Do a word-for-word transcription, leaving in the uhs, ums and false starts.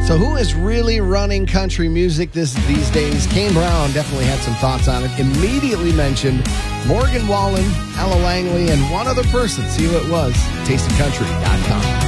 So who is really running country music this these days? Kane Brown definitely had some thoughts on it. Immediately mentioned Morgan Wallen, Ella Langley, and one other person. See who it was. taste of country dot com.